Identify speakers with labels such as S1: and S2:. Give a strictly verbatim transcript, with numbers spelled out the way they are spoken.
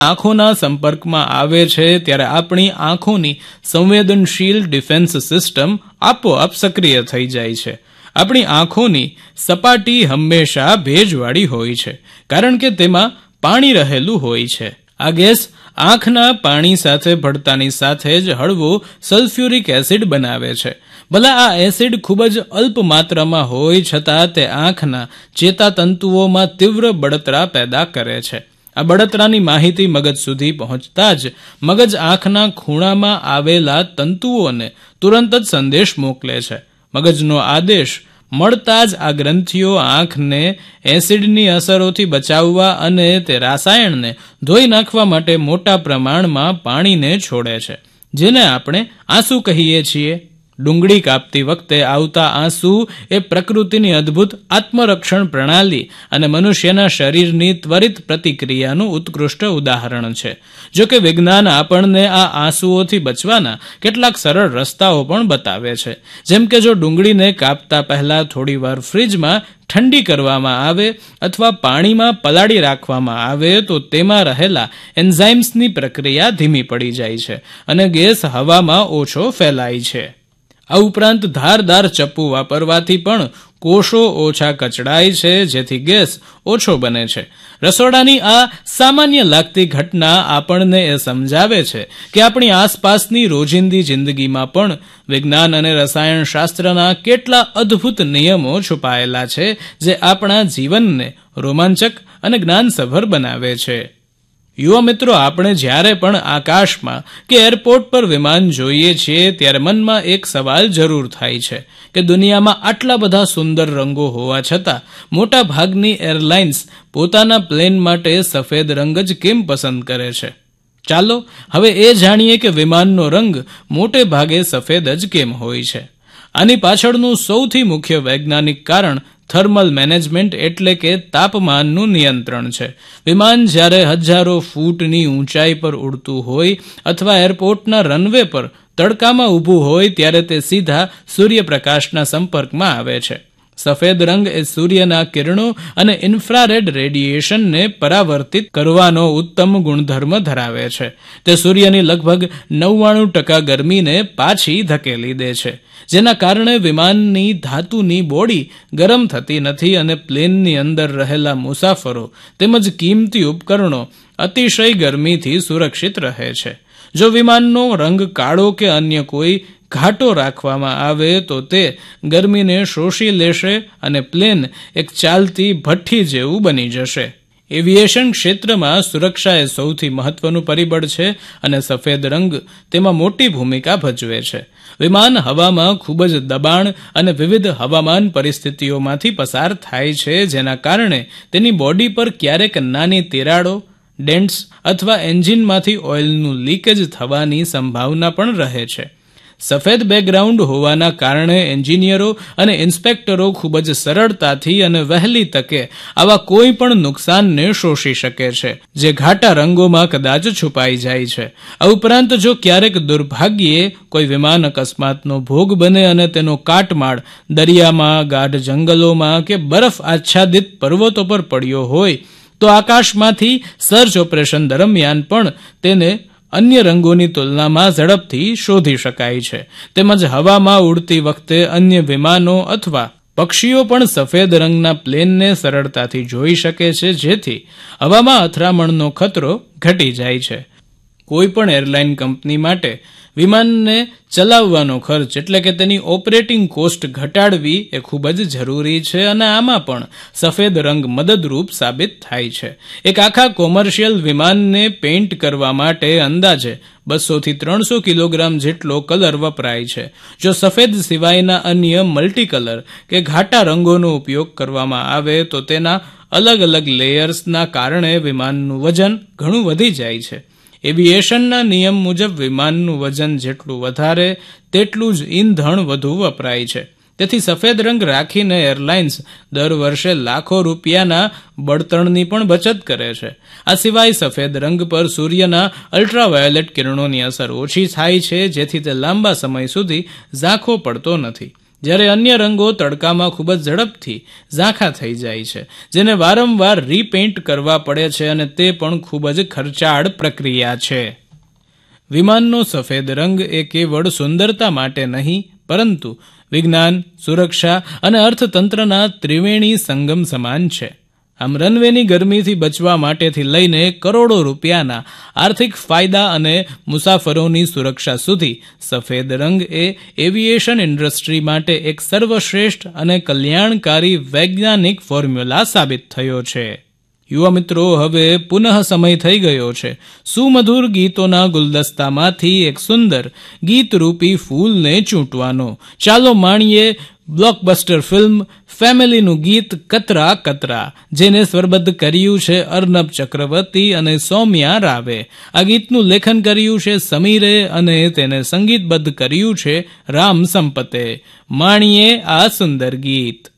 S1: આંખોના સંપર્કમાં આવે છે ત્યારે આપણી આંખોની સંવેદનશીલ ડિફેન્સ સિસ્ટમ આપોઆપ સક્રિય થઈ જાય છે. આપણી આંખોની સપાટી હંમેશા ભેજવાળી હોય છે કારણ કે તેમાં પાણી રહેલું હોય છે. આ ગેસ આંખના પાણી સાથે ભળતાની સાથે જ હળવો સલ્ફ્યુરિક એસિડ બનાવે છે. ભલા આ એસિડ ખૂબ જ અલ્પ માત્રામાં હોય છતાં તે આંખના ચેતાતંતુઓમાં તીવ્ર બળતરા પેદા કરે છે. આ બળતરાની માહિતી મગજ સુધી પહોંચતા જ મગજ આંખના ખૂણામાં આવેલા તંતુઓને તુરંત જ સંદેશ મોકલે છે. મગજનો આદેશ મળતા જ આ ગ્રંથિઓ આંખને એસિડની અસરોથી બચાવવા અને તે રાસાયણને ધોઈ નાખવા માટે મોટા પ્રમાણમાં પાણીને છોડે છે, જેને આપણે આંસુ કહીએ છીએ. ડુંગળી કાપતી વખતે આવતા આંસુ એ પ્રકૃતિની અદ્ભુત આત્મરક્ષણ પ્રણાલી અને મનુષ્યના શરીરની ત્વરિત પ્રતિક્રિયાનું ઉત્કૃષ્ટ ઉદાહરણ છે. જો કે વિજ્ઞાન આપણને આ આંસુઓથી બચવાના કેટલાક સરળ રસ્તાઓ પણ બતાવે છે. જેમ કે જો ડુંગળીને કાપતા પહેલા થોડીવાર ફ્રીજમાં ઠંડી કરવામાં આવે અથવા પાણીમાં પલાળી રાખવામાં આવે તો તેમાં રહેલા એન્ઝાઇમ્સની પ્રક્રિયા ધીમી પડી જાય છે અને ગેસ હવામાં ઓછો ફેલાય છે. આ ઉપરાંત ધારદાર ચપ્પુ વાપરવાથી પણ કોષો ઓછા કચડાય છે, જેથી ગેસ ઓછો બને છે. રસોડાની આ સામાન્ય લાગતી ઘટના આપણને એ સમજાવે છે કે આપણી આસપાસની રોજિંદી જિંદગીમાં પણ વિજ્ઞાન અને રસાયણશાસ્ત્રના કેટલા અદ્ભુત નિયમો છુપાયેલા છે જે આપણા જીવનને રોમાંચક અને જ્ઞાનસભર બનાવે છે. યુવા મિત્રો, આપણે જ્યારે પણ આકાશમાં કે એરપોર્ટ પર વિમાન જોઈએ છીએ ત્યારે મનમાં એક સવાલ જરૂર થાય છે કે દુનિયામાં આટલા બધા સુંદર રંગો હોવા છતાં મોટા ભાગની એરલાઇન્સ પોતાના પ્લેન માટે સફેદ રંગ જ કેમ પસંદ કરે છે? ચાલો હવે એ જાણીએ કે વિમાનનો રંગ મોટે ભાગે સફેદ જ કેમ હોય છે. આની પાછળનું સૌથી મુખ્ય વૈજ્ઞાનિક કારણ થર્મલ મેનેજમેન્ટ એટલે કે તાપમાનનું નિયંત્રણ છે. વિમાન જ્યારે હજારો ફૂટની ઊંચાઈ પર ઉડતું હોય અથવા એરપોર્ટના રનવે પર તડકામાં ઊભું હોય ત્યારે તે સીધા સૂર્યપ્રકાશના સંપર્કમાં આવે છે. સફેદ રંગ એ સૂર્યના કિરણો અને ઇન્ફ્રારેડ રેડિયેશનને પરાવર્તિત કરવાનો ઉત્તમ ગુણધર્મ ધરાવે છે. તે સૂર્યની લગભગ નવ્વાણું ટકા ગરમીને પાછી ધકેલી દે છે, જેના કારણે વિમાનની ધાતુની બોડી ગરમ થતી નથી અને પ્લેનની અંદર રહેલા મુસાફરો તેમજ કિંમતી ઉપકરણો અતિશય ગરમીથી સુરક્ષિત રહે છે. જો વિમાનનો રંગ કાળો કે અન્ય કોઈ ઘાટો રાખવામાં આવે તો તે ગરમીને શોષી લેશે અને પ્લેન એક ચાલતી ભઠ્ઠી જેવું બની જશે. એવિએશન ક્ષેત્રમાં સુરક્ષા એ સૌથી મહત્વનું પરિબળ છે અને સફેદ રંગ તેમાં મોટી ભૂમિકા ભજવે છે. વિમાન હવામાં ખૂબ જ દબાણ અને વિવિધ હવામાન પરિસ્થિતિઓમાંથી પસાર થાય છે, જેના કારણે તેની બોડી પર ક્યારેક નાની તિરાડો, ડેન્ટ્સ અથવા એન્જિનમાંથી ઓઇલનું લીકેજ થવાની સંભાવના પણ રહે છે. સફેદ બેકગ્રાઉન્ડ હોવાના કારણે એન્જિનિયરો અને ઇન્સ્પેક્ટરો ખૂબ જ સરળતાથી અને વહેલી તકે આવા કોઈ પણ નુકસાનને શોષી શકે છે જે ઘાટા રંગોમાં કદાચ છુપાઈ જાય છે. આ ઉપરાંત જો ક્યારેક દુર્ભાગ્યે કોઈ વિમાન અકસ્માતનો ભોગ બને અને તેનો કાટમાળ દરિયામાં, ગાઢ જંગલોમાં કે બરફ આચ્છાદિત પર્વતો પર પડ્યો હોય તો આકાશમાંથી સર્ચ ઓપરેશન દરમિયાન પણ તેને અન્ય રંગોની તુલનામાં ઝડપથી શોધી શકાય છે. તેમજ હવામાં ઉડતી વખતે અન્ય વિમાનો અથવા પક્ષીઓ પણ સફેદ રંગના પ્લેનને સરળતાથી જોઈ શકે છે, જેથી હવામાં અથડામણનો ખતરો ઘટી જાય છે. કોઈ પણ એરલાઇન કંપની માટે વિમાનને ચલાવવાનો ખર્ચ એટલે કે તેની ઓપરેટિંગ કોસ્ટ ઘટાડવી એ ખૂબ જ જરૂરી છે અને આમાં પણ સફેદ રંગ મદદરૂપ સાબિત થાય છે. એક આખા કોમર્શિયલ વિમાનને પેઇન્ટ કરવા માટે અંદાજે બસો થી ત્રણસો કિલોગ્રામ જેટલો કલર વપરાય છે. જો સફેદ સિવાયના અન્ય મલ્ટી કલર કે ઘાટા રંગોનો ઉપયોગ કરવામાં આવે તો તેના અલગ અલગ લેયર્સના કારણે વિમાનનું વજન ઘણું વધી જાય છે. એવિએશનના નિયમ મુજબ વિમાનનું વજન જેટલું વધારે તેટલું જ ઈંધણ વધુ વપરાય છે. તેથી સફેદ રંગ રાખીને એરલાઇન્સ દર વર્ષે લાખો રૂપિયાના બળતણની પણ બચત કરે છે. આ સિવાય સફેદ રંગ પર સૂર્યના અલ્ટ્રાવાયોલેટ કિરણોની અસર ઓછી થાય છે, જેથી તે લાંબા સમય સુધી ઝાંખો પડતો નથી. જ્યારે અન્ય રંગો તડકામાં ખૂબ જ ઝડપથી ઝાંખા થઈ જાય છે, જેને વારંવાર રીપેઇન્ટ કરવા પડે છે અને તે પણ ખૂબ જ ખર્ચાળ પ્રક્રિયા છે. વિમાનનો સફેદ રંગ એ કેવળ સુંદરતા માટે નહીં, પરંતુ વિજ્ઞાન, સુરક્ષા અને અર્થતંત્રના ત્રિવેણી સંગમ સમાન છે. આમ રનવેની ગરમીથી બચવા માટેથી લઈને કરોડો રૂપિયાના આર્થિક ફાયદા અને મુસાફરોની સુરક્ષા સુધી સફેદ રંગ એ એવિએશન ઇન્ડસ્ટ્રી માટે એક સર્વશ્રેષ્ઠ અને કલ્યાણકારી વૈજ્ઞાનિક ફોર્મ્યુલા સાબિત થયો છે. યુવા મિત્રો, હવે પુનઃ સમય થઈ ગયો છે સુમધુર ગીતોના ગુલદસ્તામાંથી એક સુંદર ગીતરૂપી ફૂલને ચૂંટવાનો. ચાલો માણીએ બ્લોકબસ્ટર ફિલ્મ ફેમિલીનું ગીત કતરા કતરા, જેને સ્વરબદ્ધ કર્યું છે અર્નબ ચક્રવર્તી અને સૌમ્યા રાવે. આ ગીતનું લેખન કર્યું છે સમીરે અને તેને સંગીતબદ્ધ કર્યું છે રામ સંપતે. માણીએ આ સુંદર ગીત.